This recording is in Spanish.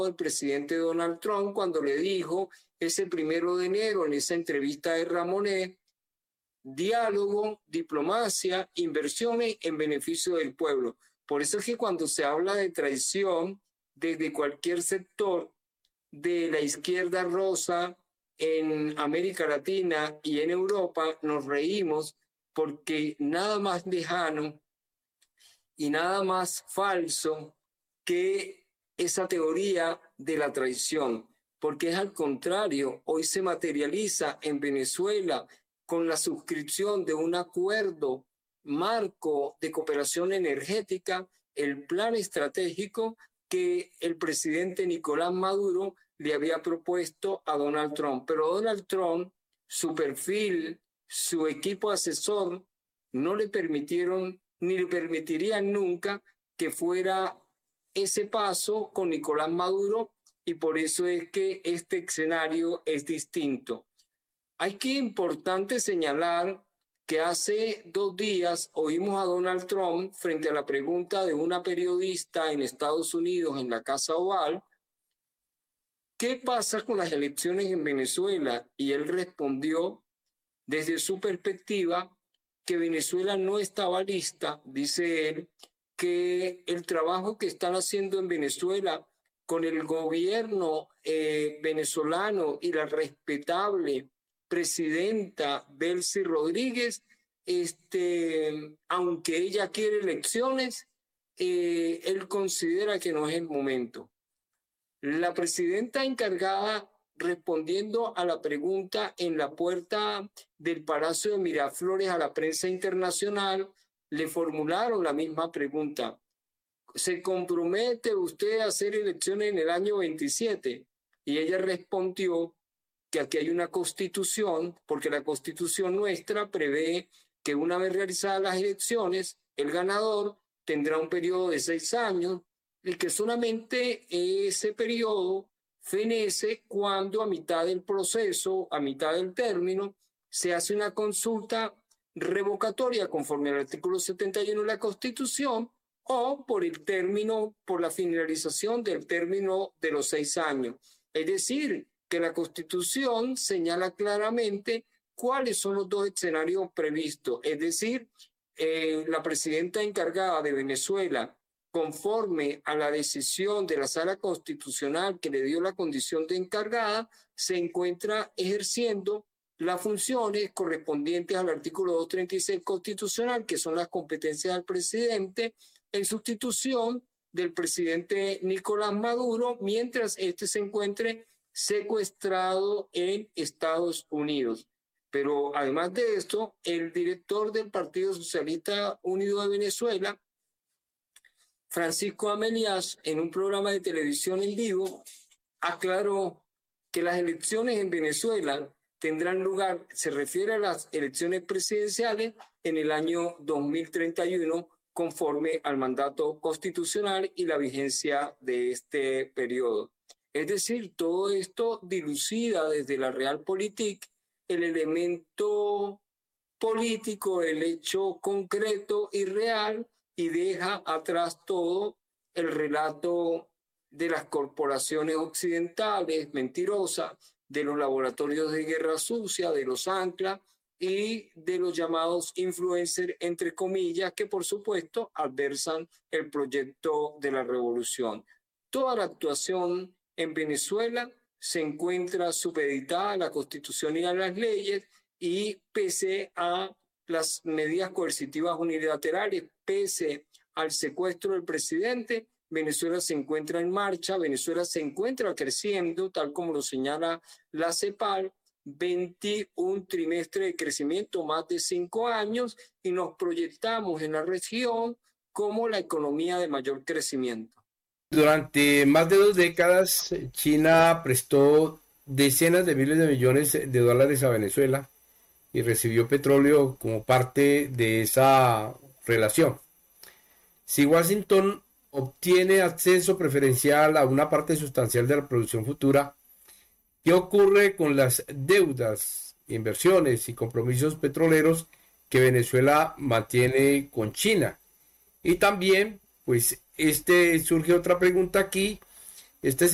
el presidente Donald Trump cuando le dijo ese 1 de enero en esa entrevista de Ramonet: diálogo, diplomacia, inversiones en beneficio del pueblo. Por eso es que cuando se habla de traición desde cualquier sector de la izquierda rosa en América Latina y en Europa, nos reímos, porque nada más lejano y nada más falso que esa teoría de la traición, porque es al contrario, hoy se materializa en Venezuela con la suscripción de un acuerdo marco de cooperación energética, el plan estratégico que el presidente Nicolás Maduro le había propuesto a Donald Trump. Pero Donald Trump, su perfil, su equipo asesor, no le permitieron ni le permitirían nunca que fuera ese paso con Nicolás Maduro, y por eso es que este escenario es distinto. Hay que importante señalar que hace 2 días oímos a Donald Trump frente a la pregunta de una periodista en Estados Unidos en la Casa Oval: ¿qué pasa con las elecciones en Venezuela? Y él respondió desde su perspectiva que Venezuela no estaba lista, dice él, que el trabajo que están haciendo en Venezuela con el gobierno venezolano y la respetable presidenta Delcy Rodríguez, aunque ella quiere elecciones, él considera que no es el momento. La presidenta encargada, respondiendo a la pregunta en la puerta del Palacio de Miraflores a la prensa internacional, le formularon la misma pregunta: ¿se compromete usted a hacer elecciones en el año 27? Y ella respondió que aquí hay una constitución, porque la constitución nuestra prevé que una vez realizadas las elecciones, el ganador tendrá un periodo de 6 años, y que solamente ese periodo fenece cuando a mitad del proceso, a mitad del término, se hace una consulta revocatoria conforme al artículo 71 de la Constitución, o por el término, por la finalización del término de los 6 años. Es decir, que la Constitución señala claramente cuáles son los 2 escenarios previstos. Es decir, la presidenta encargada de Venezuela, conforme a la decisión de la Sala Constitucional que le dio la condición de encargada, se encuentra ejerciendo las funciones correspondientes al artículo 236 constitucional, que son las competencias del presidente, en sustitución del presidente Nicolás Maduro, mientras este se encuentre secuestrado en Estados Unidos. Pero además de esto, el director del Partido Socialista Unido de Venezuela, Francisco Amelias, en un programa de televisión en vivo, aclaró que las elecciones en Venezuela tendrán lugar, se refiere a las elecciones presidenciales, en el año 2031, conforme al mandato constitucional y la vigencia de este periodo. Es decir, todo esto dilucida desde la Realpolitik el elemento político, el hecho concreto y real, y deja atrás todo el relato de las corporaciones occidentales mentirosas, de los laboratorios de guerra sucia, de los anclas y de los llamados influencers, entre comillas, que por supuesto adversan el proyecto de la revolución. Toda la actuación en Venezuela se encuentra supeditada a la Constitución y a las leyes, y pese a las medidas coercitivas unilaterales, pese al secuestro del presidente, Venezuela se encuentra en marcha, Venezuela se encuentra creciendo, tal como lo señala la CEPAL, 21 trimestres de crecimiento, más de 5 años, y nos proyectamos en la región como la economía de mayor crecimiento. Durante más de 2 décadas, China prestó decenas de miles de millones de dólares a Venezuela y recibió petróleo como parte de esa relación. Si Washington obtiene acceso preferencial a una parte sustancial de la producción futura, ¿qué ocurre con las deudas, inversiones y compromisos petroleros que Venezuela mantiene con China? Y también, pues, surge otra pregunta aquí. Este